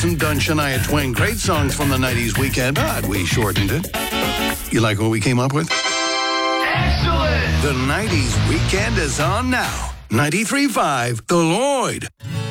wasn't done Shania Twain. Great songs from the 90s weekend, but we shortened it. You like what we came up with? Excellent! The 90s weekend is on now. 93.5 The Lloyd.